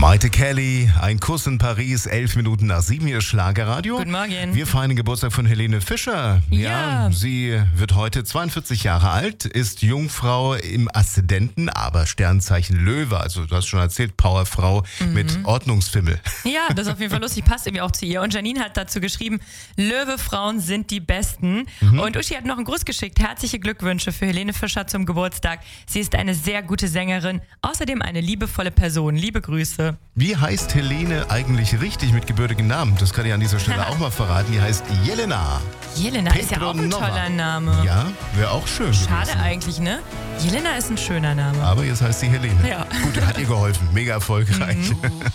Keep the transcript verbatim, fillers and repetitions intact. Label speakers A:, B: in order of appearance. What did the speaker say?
A: Maite Kelly, ein Kuss in Paris, elf Minuten nach sieben, hier Schlagerradio.
B: Guten Morgen.
A: Wir feiern den Geburtstag von Helene Fischer.
B: Ja.
A: Sie wird heute zweiundvierzig Jahre alt, ist Jungfrau im Aszendenten, aber Sternzeichen Löwe. Also du hast schon erzählt, Powerfrau mhm. mit Ordnungsfimmel.
B: Ja, das ist auf jeden Fall lustig, passt irgendwie auch zu ihr. Und Janine hat dazu geschrieben, Löwe-Frauen sind die Besten. Mhm. Und Uschi hat noch einen Gruß geschickt. Herzliche Glückwünsche für Helene Fischer zum Geburtstag. Sie ist eine sehr gute Sängerin, außerdem eine liebevolle Person. Liebe Grüße.
A: Wie heißt Helene eigentlich richtig mit gebürtigen Namen? Das kann ich an dieser Stelle auch mal verraten. Die heißt Jelena.
B: Jelena ist ja auch ein toller Name.
A: Ja, wäre auch schön
B: Schade
A: gewesen.
B: eigentlich, ne? Jelena ist ein schöner Name.
A: Aber jetzt heißt sie Helene.
B: Ja.
A: Gut, hat ihr geholfen. Mega erfolgreich. Mhm.